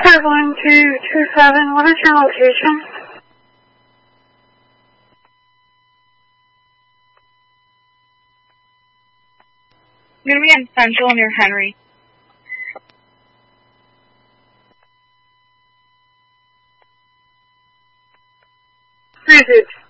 5127, what is your location? Marion Central near Henry. Who is it?